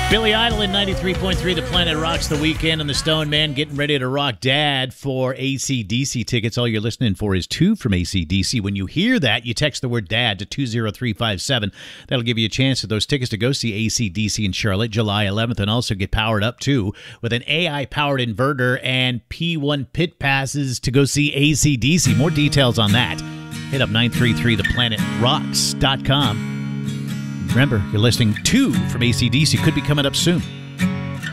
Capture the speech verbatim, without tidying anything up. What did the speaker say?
Billy Idol in ninety-three point three, The Planet Rocks the Weekend, and the Stone Man getting ready to rock Dad for A C D C tickets. All you're listening for is two from A C D C. When you hear that, you text the word Dad to two zero three five seven. That'll give you a chance at those tickets to go see A C D C in Charlotte July eleventh, and also get powered up, too, with an A I-powered inverter and P one pit passes to go see A C D C. More details on that. Hit up nine three three the planet rocks dot com. Remember, you're listening to from A C D C. Could be coming up soon.